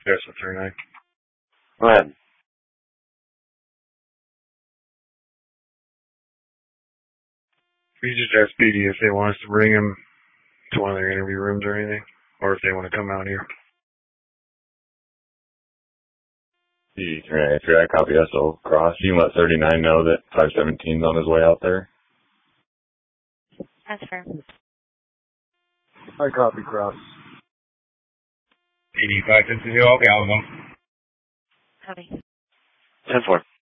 Yes, that's her name. Go ahead. We just ask PD if they want us to bring them to one of their interview rooms or anything, or if they want to come out here. If you're at Copy SO Cross, you can let 39 know that 517's on his way out there. That's fair. I copy Cross. PD 510, okay, I'll go. Howdy. 10-4.